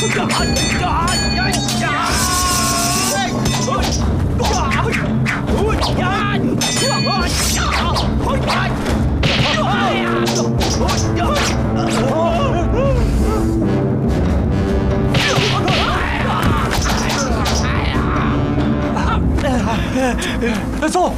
走。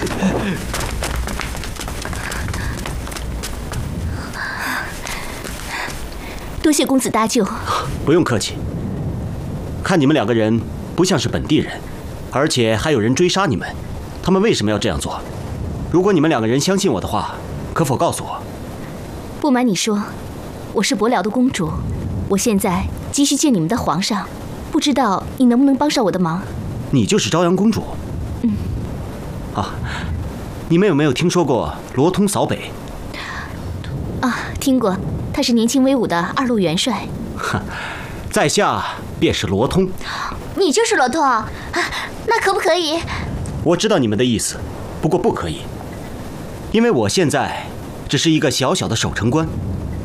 多谢公子搭救。 不用客气。看你们两个人不像是本地人，而且还有人追杀你们，他们为什么要这样做？如果你们两个人相信我的话，可否告诉我？ 不瞒你说，我是伯辽的公主，我现在急需见你们的皇上，不知道你能不能帮上我的忙？ 你就是朝阳公主？啊，你们有没有听说过罗通扫北？ 啊，听过，他是年轻威武的2路元帅。 在下便是罗通。 你就是罗通啊？那可不可以？ 我知道你们的意思，不过不可以，因为我现在只是一个小小的守城官。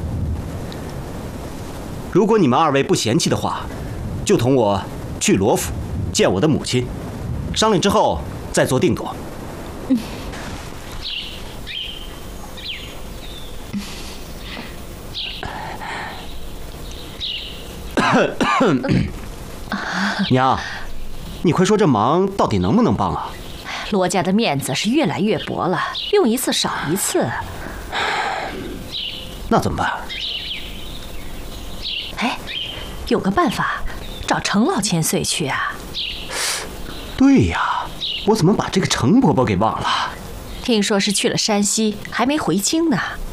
如果你们2位不嫌弃的话，就同我去罗府见我的母亲，商量之后再做定夺。娘，你快说这忙到底能不能帮啊？ 罗家的面子是越来越薄了，用一次少一次。 那怎么办？ 哎，有个办法，找程老千岁去啊。 对呀，我怎么把这个程伯伯给忘了？ 听说是去了山西，还没回京呢。